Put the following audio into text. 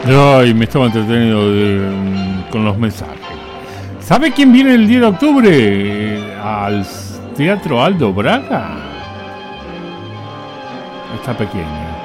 Ay, me estaba entretenido con los mensajes. ¿Sabe quién viene el 10 de octubre al Teatro Aldo Braga? Está pequeña.